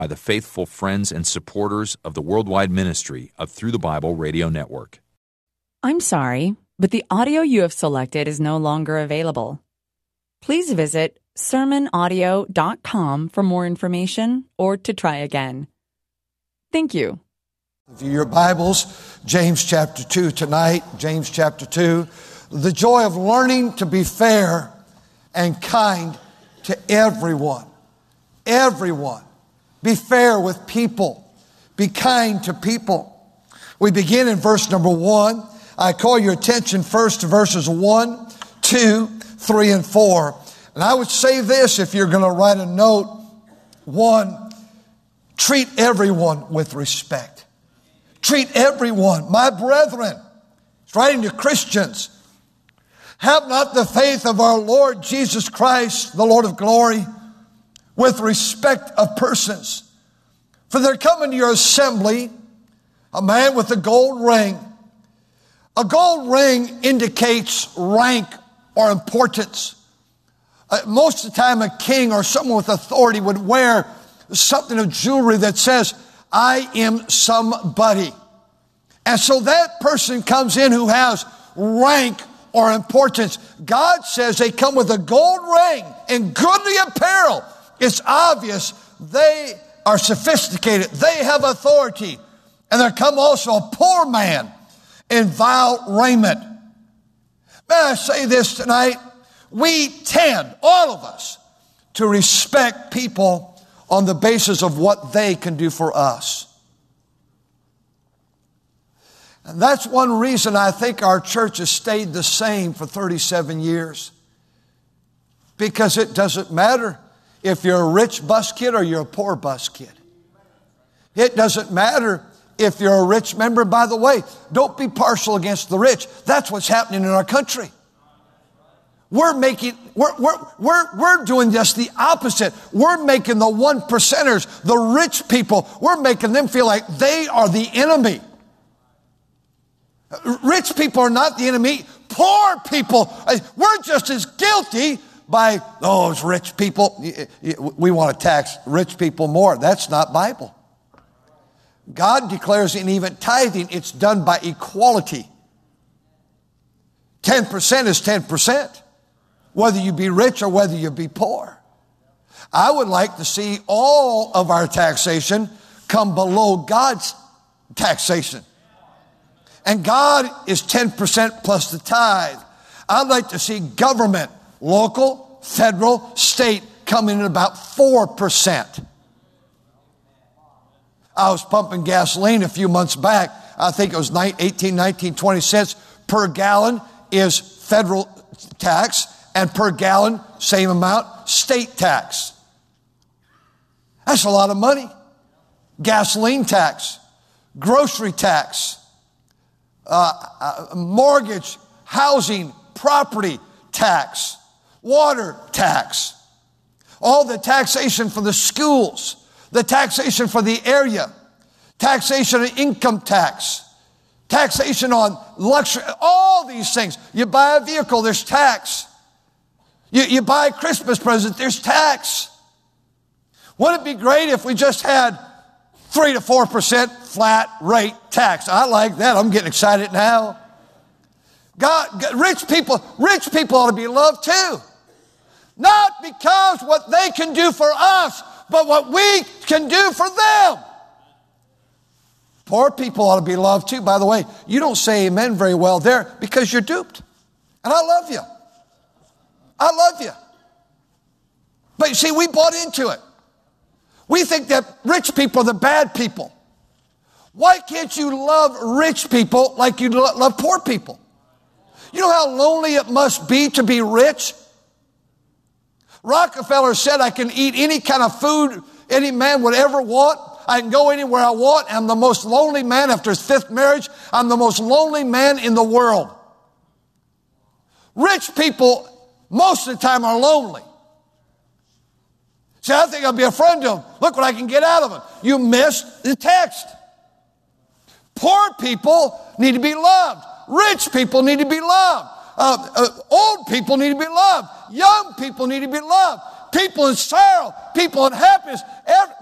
by the faithful friends and supporters of the worldwide ministry of Through the Bible Radio Network. I'm sorry, but the audio you have selected is no longer available. Please visit sermonaudio.com for more information or to try again. Thank you. Your Bibles, James chapter 2 tonight, James chapter 2. The joy of learning to be fair and kind to everyone. Everyone. Be fair with people. Be kind to people. We begin in verse number 1. I call your attention first to verses 1, 2, 3, and 4. And I would say this if you're going to write a note. 1, treat everyone with respect. Treat everyone. My brethren, he's writing to Christians, have not the faith of our Lord Jesus Christ, the Lord of glory, with respect of persons. For there come into your assembly a man with a gold ring. A gold ring indicates rank or importance. Most of the time a king or someone with authority would wear something of jewelry that says, I am somebody. And so that person comes in who has rank or importance. God says they come with a gold ring and goodly apparel. It's obvious they are sophisticated. They have authority. And there come also a poor man in vile raiment. May I say this tonight? We tend, all of us, to respect people on the basis of what they can do for us. And that's one reason I think our church has stayed the same for 37 years. Because it doesn't matter if you're a rich bus kid or you're a poor bus kid. It doesn't matter if you're a rich member. By the way, don't be partial against the rich. That's what's happening in our country. We're doing just the opposite. We're making the one percenters, the rich people, we're making them feel like they are the enemy. Rich people are not the enemy. Poor people, we're just as guilty by those rich people. We want to tax rich people more. That's not Bible. God declares in even tithing, it's done by equality. 10% is 10, whether you be rich or whether you be poor. I would like to see all of our taxation come below God's taxation. And God is 10% plus the tithe. I'd like to see government, local, federal, state, come in at about 4%. I was pumping gasoline a few months back. I think it was 18, 19, 20 cents per gallon is federal tax, and per gallon, same amount, state tax. That's a lot of money. Gasoline tax, grocery tax, mortgage, housing, property tax, water tax, all the taxation for the schools, the taxation for the area, taxation on income tax, taxation on luxury, all these things. You buy a vehicle, there's tax. You buy a Christmas present, there's tax. Wouldn't it be great if we just had 3 to 4% flat rate tax? I like that. I'm getting excited now. Rich people ought to be loved too. Not because what they can do for us, but what we can do for them. Poor people ought to be loved too. By the way, you don't say amen very well there because you're duped. And I love you. I love you. But you see, we bought into it. We think that rich people are the bad people. Why can't you love rich people like you love poor people? You know how lonely it must be to be rich? Rockefeller said, I can eat any kind of food any man would ever want. I can go anywhere I want. I'm the most lonely man after his 5th marriage. I'm the most lonely man in the world. Rich people, most of the time, are lonely. See, I think I'll be a friend to them. Look what I can get out of them. You missed the text. Poor people need to be loved. Rich people need to be loved. Old people need to be loved. Young people need to be loved. People in sorrow, people in happiness.